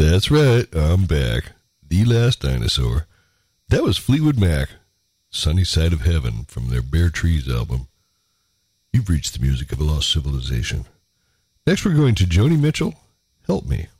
That's right, I'm back. The Last Dinosaur. That was Fleetwood Mac, Sunny Side of Heaven, from their Bare Trees album. You've reached the music of a lost civilization. Next we're going to Joni Mitchell, Help Me.